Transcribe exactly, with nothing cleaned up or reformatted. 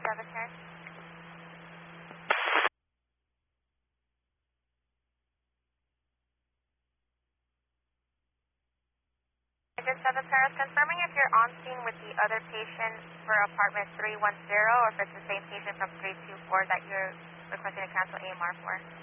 Service. Agent seven Paris, confirming if you're on scene with the other patient for apartment three one zero or if it's the same patient from three two four that you're requesting to cancel A M R for.